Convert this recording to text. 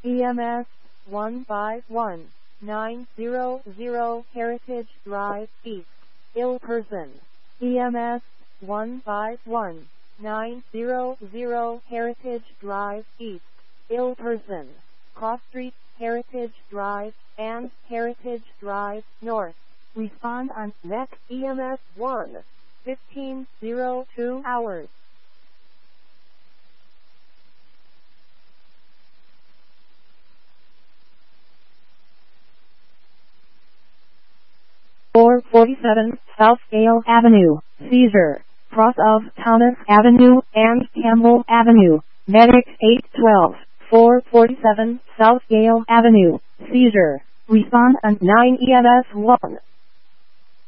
EMS 151900 Heritage Drive East, Ilperson. EMS 151900 Heritage Drive East, Ilperson. Cross Street, Heritage Drive, and Heritage Drive North. Respond on next EMS 1:15:02 hours. 447 South Gale Avenue, seizure. Cross of Thomas Avenue and Campbell Avenue. Medic 812, 447 South Gale Avenue, seizure. Respond on 9 EMS 1.